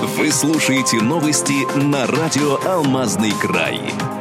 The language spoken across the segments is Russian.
Вы слушаете новости на радио «Алмазный край».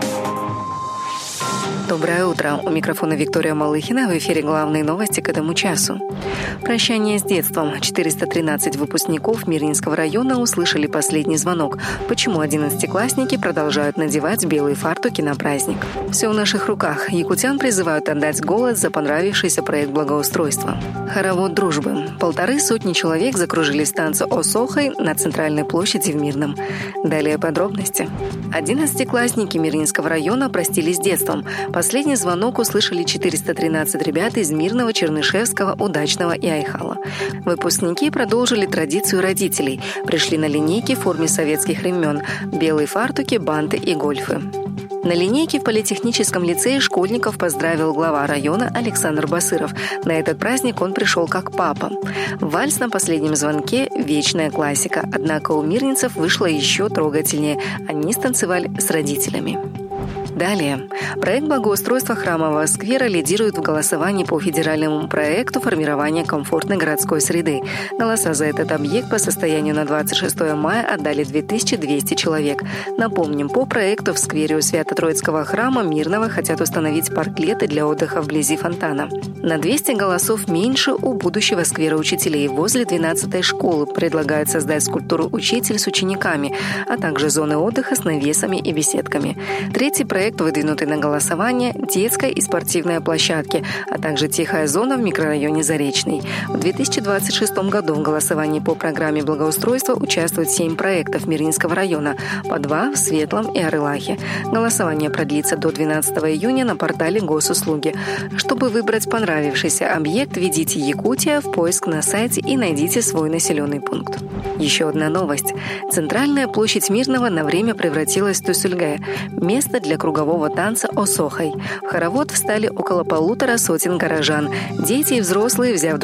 Доброе утро. У микрофона Виктория Малыхина. В эфире главные новости к этому часу. Прощание с детством. 413 выпускников Мирнинского района услышали последний звонок. Почему 11-классники продолжают надевать белые фартуки на праздник? Все в наших руках. Якутян призывают отдать голос за понравившийся проект благоустройства. Хоровод дружбы. 150 человек закружились в танце Осохой на центральной площади в Мирном. Далее подробности. 11-классники Мирнинского района простились с детством. Последний звонок услышали 413 ребят из Мирного, Чернышевского, Удачного и Айхала. Выпускники продолжили традицию родителей. Пришли на линейки в форме советских времен. Белые фартуки, банты и гольфы. На линейке в политехническом лицее школьников поздравил глава района Александр Басыров. На этот праздник он пришел как папа. Вальс на последнем звонке – вечная классика. Однако у мирнинцев вышло еще трогательнее. Они станцевали с родителями. Далее. Проект благоустройства храмового сквера лидирует в голосовании по федеральному проекту формирования комфортной городской среды. Голоса за этот объект по состоянию на 26 мая отдали 2200 человек. Напомним, по проекту в сквере у Свято-Троицкого храма Мирного хотят установить парклеты для отдыха вблизи фонтана. На 200 голосов меньше у будущего сквера учителей. Возле 12-й школы предлагают создать скульптуру «Учитель» с учениками, а также зоны отдыха с навесами и беседками. Третий проект, выдвинутый на голосование, детская и спортивная площадки, а также тихая зона в микрорайоне Заречный. В 2026 году в голосовании по программе благоустройства участвуют 7 проектов Мирнинского района, по 2 в Светлом и Арылахе. Голосование продлится до 12 июня на портале Госуслуги. Чтобы выбрать понравившийся объект, введите «Якутия» в поиск на сайте и найдите свой населенный пункт. Еще одна новость. Центральная площадь Мирного на время превратилась в Тусюльге – место для кругового танца Осохой. В хоровод встали около 150 горожан. Дети и взрослые, взяв